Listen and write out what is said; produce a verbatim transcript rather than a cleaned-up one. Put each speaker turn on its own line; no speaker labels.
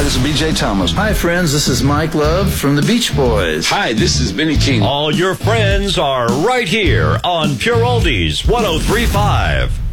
this is B J Thomas.
Hi, friends. This is Mike Love from the Beach Boys.
Hi, this is Benny King.
All your friends are right here on Pure Oldies one oh three point five.